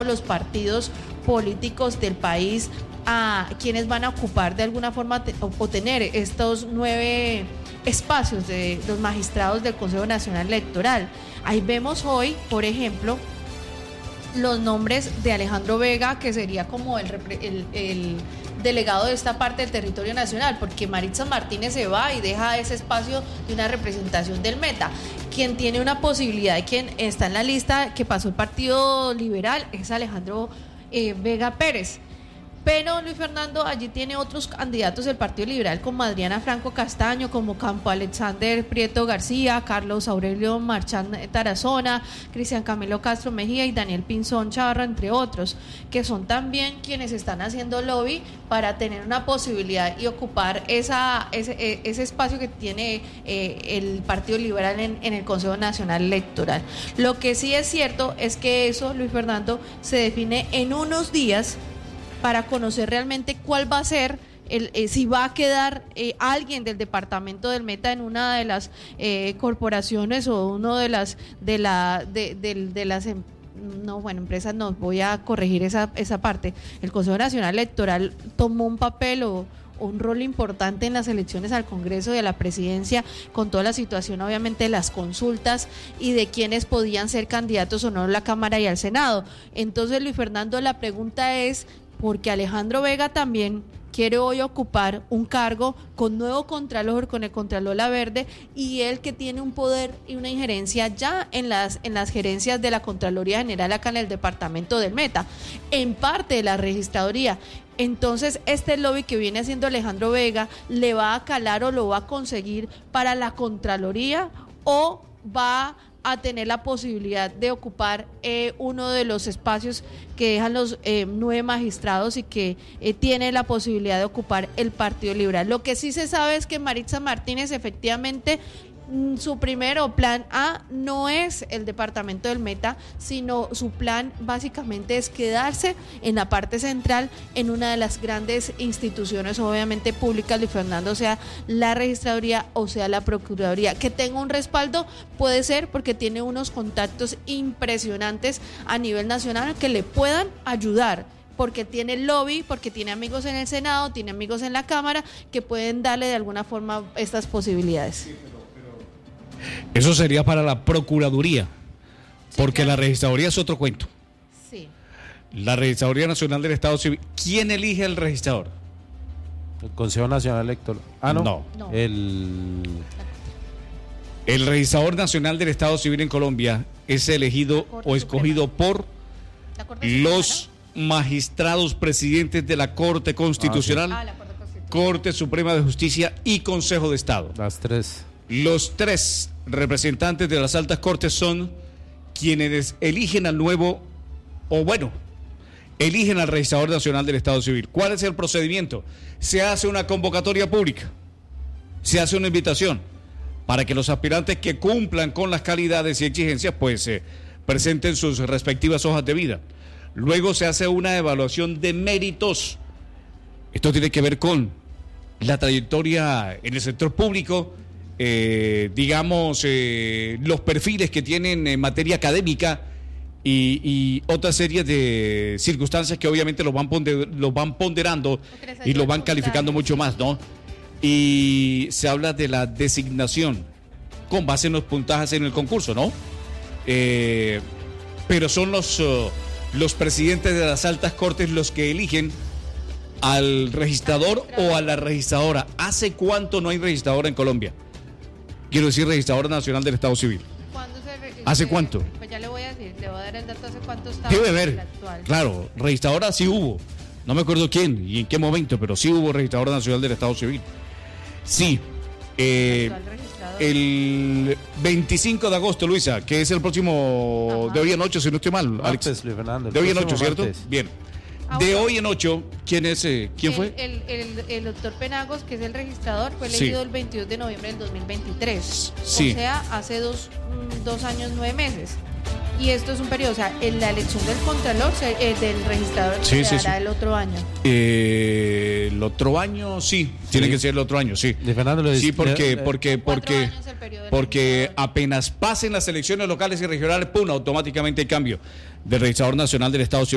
los partidos políticos del país a quienes van a ocupar de alguna forma o tener estos 9 espacios de los magistrados del Consejo Nacional Electoral. Ahí vemos hoy, por ejemplo, los nombres de Alejandro Vega, que sería como el delegado de esta parte del territorio nacional, porque Maritza Martínez se va y deja ese espacio de una representación del Meta. Quien tiene una posibilidad y quien está en la lista que pasó el Partido Liberal es Alejandro Vega Pérez. Pero Luis Fernando, allí tiene otros candidatos del Partido Liberal, como Adriana Franco Castaño, como Campo Alexander Prieto García, Carlos Aurelio Marchán Tarazona, Cristian Camilo Castro Mejía y Daniel Pinzón Chavarra, entre otros, que son también quienes están haciendo lobby para tener una posibilidad y ocupar ese espacio que tiene el Partido Liberal en el Consejo Nacional Electoral. Lo que sí es cierto es que eso, Luis Fernando, se define en unos días, para conocer realmente cuál va a ser si va a quedar alguien del departamento del Meta en una de las corporaciones o uno de las empresas. No, voy a corregir esa parte. El Consejo Nacional Electoral tomó un papel o un rol importante en las elecciones al Congreso y a la presidencia, con toda la situación obviamente de las consultas y de quienes podían ser candidatos o no a la Cámara y al Senado. Entonces, Luis Fernando, la pregunta es, porque Alejandro Vega también quiere hoy ocupar un cargo con nuevo Contralor, con el Contralor Laverde, y él que tiene un poder y una injerencia ya en las gerencias de la Contraloría General acá en el departamento del Meta, en parte de la registraduría. Entonces, este lobby que viene haciendo Alejandro Vega, ¿le va a calar o lo va a conseguir para la Contraloría o va a tener la posibilidad de ocupar uno de los espacios que dejan los 9 magistrados y que tiene la posibilidad de ocupar el Partido Liberal? Lo que sí se sabe es que Maritza Martínez efectivamente su primero plan A no es el departamento del Meta, sino su plan básicamente es quedarse en la parte central, en una de las grandes instituciones obviamente públicas, Luis Fernando, sea la registraduría o sea la procuraduría. Que tenga un respaldo puede ser porque tiene unos contactos impresionantes a nivel nacional que le puedan ayudar, porque tiene lobby, porque tiene amigos en el Senado, tiene amigos en la Cámara que pueden darle de alguna forma estas posibilidades. Eso sería para la Procuraduría, porque claro, la registraduría es otro cuento. Sí. La Registraduría Nacional del Estado Civil, ¿quién elige al registrador? El Consejo Nacional Electoral. No. No. El registrador nacional del Estado Civil en Colombia es elegido o escogido por los magistrados presidentes de la Corte Constitucional, la Corte Constitucional, Corte Suprema de Justicia y Consejo de Estado. Las 3. Los 3 representantes de las altas cortes son quienes eligen al nuevo, eligen al registrador nacional del Estado Civil. ¿Cuál es el procedimiento? Se hace una convocatoria pública, se hace una invitación para que los aspirantes que cumplan con las calidades y exigencias presenten sus respectivas hojas de vida. Luego se hace una evaluación de méritos. Esto tiene que ver con la trayectoria en el sector público, los perfiles que tienen en materia académica y otra serie de circunstancias que obviamente los van ponderando y lo van calificando mucho más, ¿no? Y se habla de la designación con base en los puntajes en el concurso, ¿no? Pero son los presidentes de las altas cortes los que eligen al registrador o a la registradora. ¿Hace cuánto no hay registradora en Colombia? Quiero decir, registradora nacional del Estado Civil. ¿Hace cuánto? Pues ya le voy a decir, le voy a dar el dato hace cuánto está. Debe haber, claro, registradora sí hubo. No me acuerdo quién y en qué momento, pero sí hubo registradora nacional del Estado Civil. Sí. El 25 de agosto, Luisa, que es el próximo, de hoy en 8, si no estoy mal, Alex. De hoy en 8, ¿cierto? Martes. Bien. De hoy en 8, ¿quién es? ¿Quién fue? El doctor Penagos, que es el registrador, fue elegido el 22 de noviembre del 2023. Sí. O sea, hace 2 años, 9 meses. Y esto es un periodo, o sea, en la elección del Contralor, del registrador, se dará el otro año. El otro año, sí. Tiene que ser el otro año, sí. Sí, porque apenas pasen las elecciones locales y regionales, ¡pum!, automáticamente hay cambio del registrador nacional del Estado Civil.